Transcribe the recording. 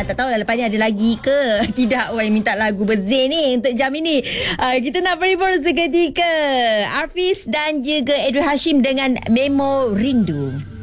Tak tahu lepas ni ada lagi ke tidak orang yang minta lagu Berzin ni untuk jam ini. Kita nak beri seketika Arfiz dan juga Edwin Hashim dengan Memo Rindu.